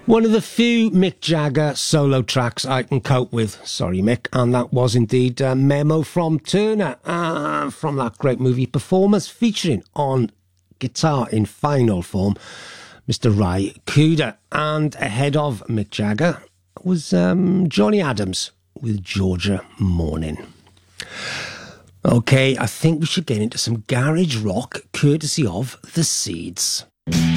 One of the few Mick Jagger solo tracks I can cope with. Sorry, Mick. And that was indeed Memo from Turner, from that great movie Performers, featuring on guitar in final form Mr. Ry Cooder. And ahead of Mick Jagger was Johnny Adams with Georgia Morning. Okay, I think we should get into some garage rock courtesy of The Seeds.